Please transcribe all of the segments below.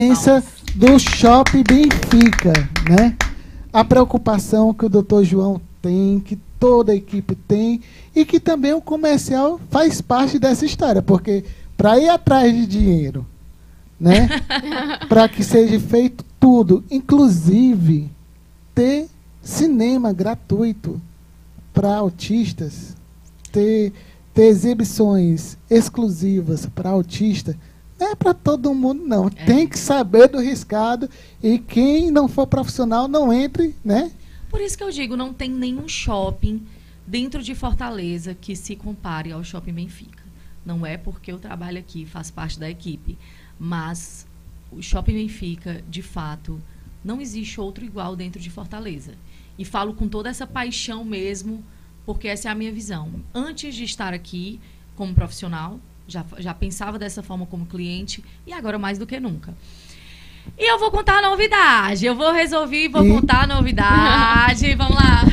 do Shopping Benfica, né? A preocupação que o Dr. João tem, que toda a equipe tem, e que também o comercial faz parte dessa história, porque para ir atrás de dinheiro, né? Para que seja feito tudo, inclusive ter cinema gratuito para autistas, ter exibições exclusivas para autista, não é para todo mundo, não. Tem que saber do riscado, e quem não for profissional não entre, né? Por isso que eu digo, não tem nenhum shopping dentro de Fortaleza que se compare ao Shopping Benfica. Não é porque eu trabalho aqui, faço parte da equipe, mas o Shopping Benfica, de fato, não existe outro igual dentro de Fortaleza. E falo com toda essa paixão mesmo, porque essa é a minha visão. Antes de estar aqui como profissional, já pensava dessa forma como cliente, e agora mais do que nunca. E eu vou contar a novidade. Eu vou contar a novidade. Vamos lá.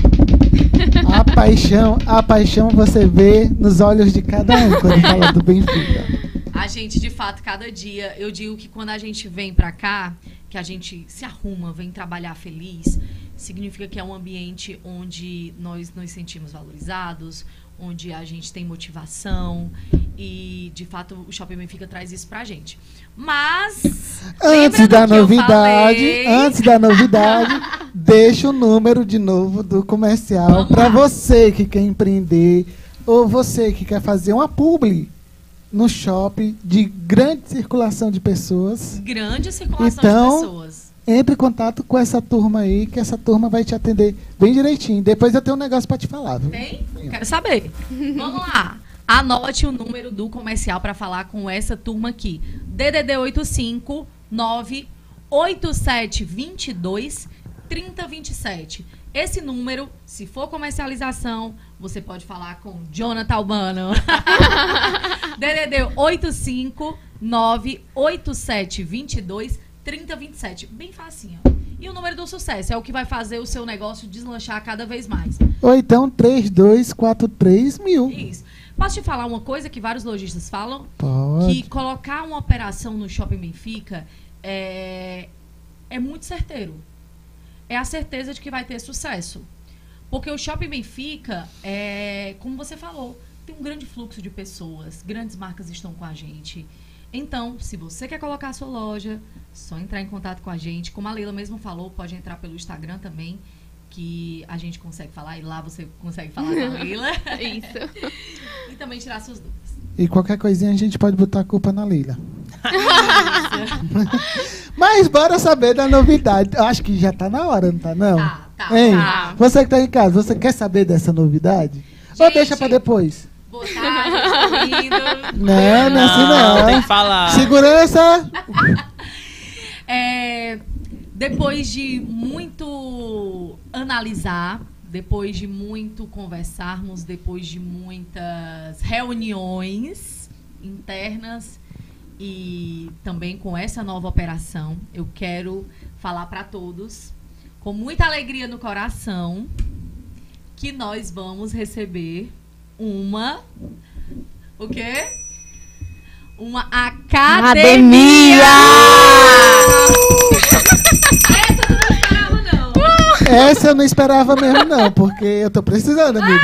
A paixão você vê nos olhos de cada um quando fala do Benfica. A gente, de fato, cada dia, eu digo que quando a gente vem pra cá, que a gente se arruma, vem trabalhar feliz, significa que é um ambiente onde nós nos sentimos valorizados, onde a gente tem motivação, e, de fato, o Shopping Benfica traz isso pra gente. Mas, antes da novidade, deixa o número de novo do comercial para você que quer empreender, ou você que quer fazer uma publi no shopping de grande circulação de pessoas. Grande circulação de pessoas. Entre em contato com essa turma aí, que essa turma vai te atender bem direitinho. Depois eu tenho um negócio para te falar, viu? Tem? Quero saber. Vamos lá. Anote o número do comercial para falar com essa turma aqui. DDD 85 98722 3027. Esse número, se for comercialização, você pode falar com Jonathan Albano. DDD 85 98722 3027. Bem facinho. E o número do sucesso é o que vai fazer o seu negócio deslanchar cada vez mais. Ou então 3243.000. Isso. Posso te falar uma coisa que vários lojistas falam? Pode. Que colocar uma operação no Shopping Benfica é muito certeiro. É a certeza de que vai ter sucesso. Porque o Shopping Benfica, como você falou, tem um grande fluxo de pessoas, grandes marcas estão com a gente. Então, se você quer colocar a sua loja, só entrar em contato com a gente. Como a Leila mesmo falou, pode entrar pelo Instagram também, que a gente consegue falar, e lá você consegue falar com a Leila. Isso. E também tirar suas dúvidas. E qualquer coisinha a gente pode botar a culpa na Leila. Mas bora saber da novidade. Acho que já tá na hora, não tá não? Tá. Hein? Você que tá em casa, você quer saber dessa novidade? Ou deixa pra depois? Boa tarde, estou indo. Não é assim não. Tem que falar. Segurança! Depois de muito analisar, depois de muito conversarmos, depois de muitas reuniões internas e também com essa nova operação, eu quero falar para todos, com muita alegria no coração, que nós vamos receber uma... O quê? Uma academia! Essa eu não esperava mesmo, não, porque eu tô precisando, amiga.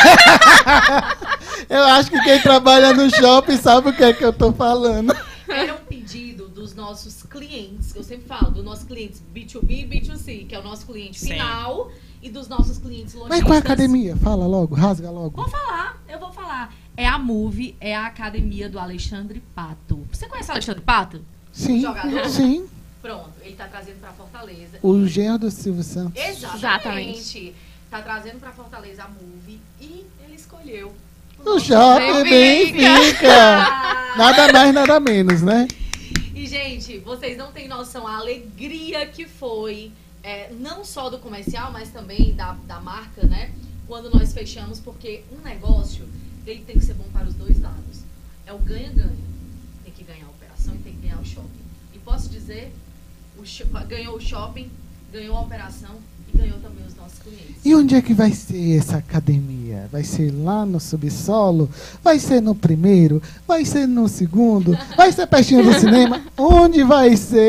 Eu acho que quem trabalha no shopping sabe o que é que eu tô falando. Era um pedido dos nossos clientes, eu sempre falo, dos nossos clientes B2B e B2C, que é o nosso cliente final, e dos nossos clientes lojistas. Mas qual é a academia? Fala logo, rasga logo. Eu vou falar. É a Move, é a academia do Alexandre Pato. Você conhece o Alexandre Pato? Sim, O jogador? sim. Pronto, ele tá trazendo pra Fortaleza. O genro do Silvio Santos. Exatamente. Tá trazendo pra Fortaleza a Move e ele escolheu O Shopping Benfica. Nada mais, nada menos, né? E, gente, vocês não têm noção a alegria que foi, não só do comercial, mas também da marca, né? Quando nós fechamos, porque um negócio, ele tem que ser bom para os dois lados. É o ganha-ganha. Tem que ganhar a operação e tem que ganhar o shopping. E posso dizer, ganhou o shopping, ganhou a operação e ganhou também os nossos clientes. E onde é que vai ser essa academia? Vai ser lá no subsolo? Vai ser no primeiro? Vai ser no segundo? Vai ser pertinho do cinema? Onde vai ser?